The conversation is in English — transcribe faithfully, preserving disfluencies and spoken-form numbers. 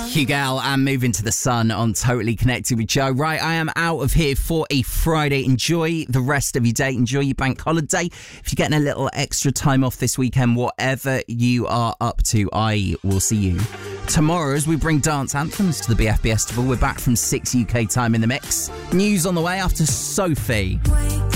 Hugo and Moving to the Sun on Totally Connected with Joe. Right, I am out of here for a Friday. Enjoy the rest of your day. Enjoy your bank holiday. If you're getting a little extra time off this weekend, whatever you are up to, I will see you tomorrow as we bring dance anthems to the B F B Festival. We're back from six U K time in the mix. News on the way after Sophie.